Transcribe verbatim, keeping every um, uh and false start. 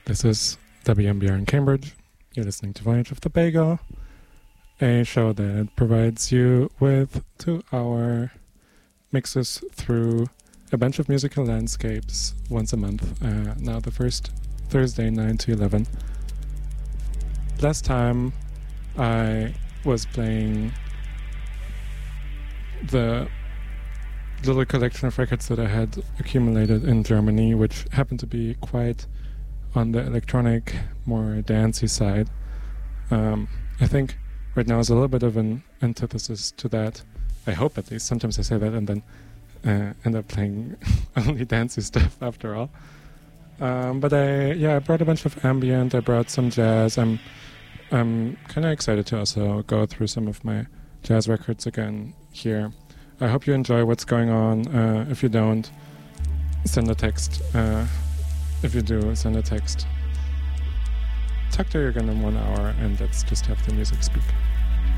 This is W M B R in Cambridge. You're listening to Voyage of the Bagel, a show that provides you with two-hour mixes through a bunch of musical landscapes once a month. Uh, now the first Thursday, nine to eleven. Last time I was playing the little collection of records that I had accumulated in Germany, which happened to be quite on the electronic, more dancey side. Um, I think right now is a little bit of an antithesis to that. I hope, at least. Sometimes I say that and then uh, end up playing only dancey stuff after all. Um, but I, yeah, I brought a bunch of ambient. I brought some jazz. I'm, I'm kind of excited to also go through some of my jazz records again here. I hope you enjoy what's going on. Uh, if you don't, send a text. Uh, if you do, send a text. Talk to you again in one hour, and let's just have the music speak.